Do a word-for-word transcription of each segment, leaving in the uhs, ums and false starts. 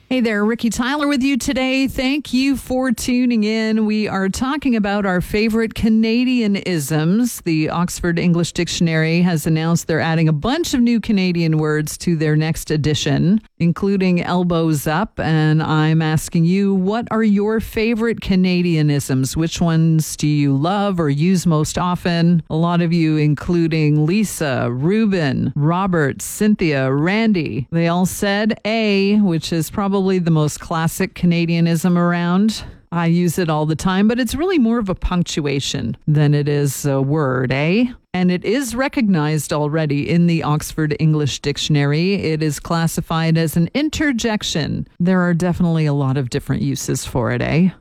Hey there, Ricky Tyler with you today. Thank you for tuning in. We are talking about our favorite Canadianisms. The Oxford English Dictionary has announced they're adding a bunch of new Canadian words to their next edition, including elbows up. And I'm asking you, what are your favorite Canadianisms? Which ones do you love or use most often? A lot of you, including Lisa, Ruben, Robert, Cynthia, Randy, they all said A, which is probably the most classic Canadianism around. I use it all the time, but it's really more of a punctuation than it is a word, eh? And it is recognized already in the Oxford English Dictionary. It is classified as an interjection. There are definitely a lot of different uses for it, eh?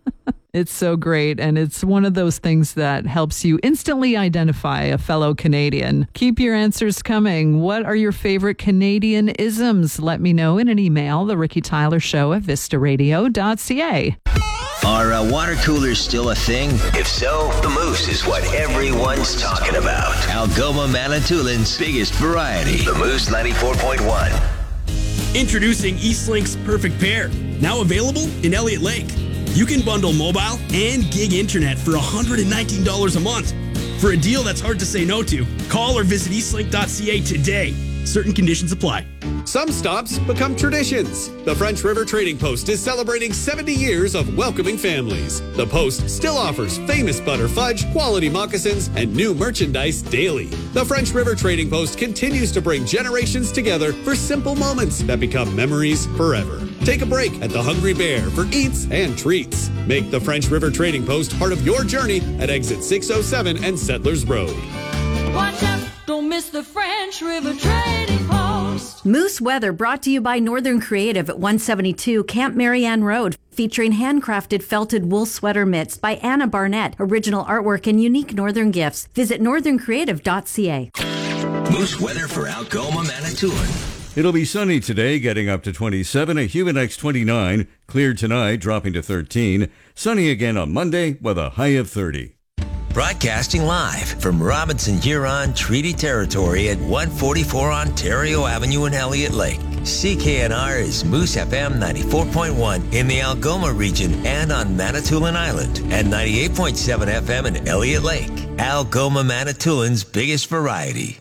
It's so great, and it's one of those things that helps you instantly identify a fellow Canadian. Keep your answers coming. What are your favorite Canadianisms? Let me know in an email, The Ricky Tyler Show at vista radio dot c a. Are uh, water coolers still a thing? If so, the Moose is what everyone's talking about. Algoma Manitoulin's biggest variety. The Moose ninety-four point one. Introducing Eastlink's Perfect Pair, now available in Elliott Lake. You can bundle mobile and gig internet for one hundred nineteen dollars a month. For a deal that's hard to say no to, call or visit eastlink dot c a today. Certain conditions apply. Some stops become traditions. The French River Trading Post is celebrating seventy years of welcoming families. The Post still offers famous butter fudge, quality moccasins, and new merchandise daily. The French River Trading Post continues to bring generations together for simple moments that become memories forever. Take a break at the Hungry Bear for eats and treats. Make the French River Trading Post part of your journey at exit six oh seven and Settlers Road. Watch out, don't miss the French River Trading Post. Moose Weather brought to you by Northern Creative at one seventy-two Camp Marianne Road, featuring handcrafted felted wool sweater mitts by Anna Barnett, original artwork and unique Northern gifts. Visit northern creative dot c a. Moose Weather for Algoma Manitoulin. It'll be sunny today, getting up to twenty-seven, a humid next twenty-nine, clear tonight, dropping to thirteen, sunny again on Monday with a high of thirty. Broadcasting live from Robinson Huron Treaty Territory at one forty-four Ontario Avenue in Elliott Lake. C K N R is Moose F M ninety-four point one in the Algoma region and on Manitoulin Island, and ninety-eight point seven F M in Elliott Lake. Algoma Manitoulin's biggest variety.